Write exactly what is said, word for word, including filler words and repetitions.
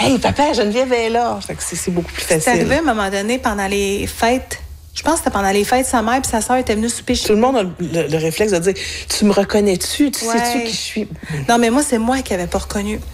Hey, papa, Geneviève est là. Fait que c'est, c'est beaucoup plus facile. C'est arrivé à un moment donné pendant les fêtes. Je pense que c'était pendant les fêtes, sa mère et sa sœur étaient venues souper chez Tout le monde a le, le, le réflexe de dire, tu me reconnais-tu? Tu Ouais. sais-tu qui je suis? Non, mais moi, c'est moi qui n'avais pas reconnu.